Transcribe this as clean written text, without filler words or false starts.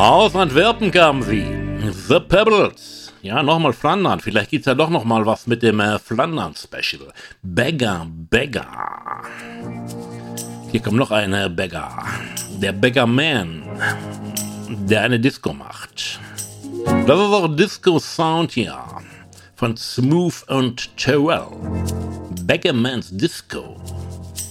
Aus Antwerpen kamen sie. The Pebbles. Ja, nochmal Flandern. Vielleicht gibt's ja doch nochmal was mit dem Flandern-Special. Beggar, Beggar. Hier kommt noch ein Beggar. Der Beggar Man, der eine Disco macht. Das ist auch Disco-Sound hier. Von Smooth und Terrell. Beggar Man's Disco.